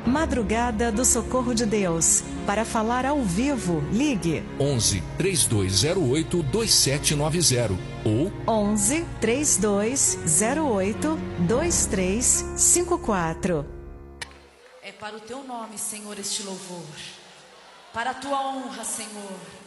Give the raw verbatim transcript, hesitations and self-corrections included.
Madrugada do Socorro de Deus. Para falar ao vivo, ligue onze, três dois zero oito, dois sete nove zero ou onze, três dois zero oito, dois três cinco quatro. É para o teu nome, Senhor, este louvor. Para a tua honra, Senhor.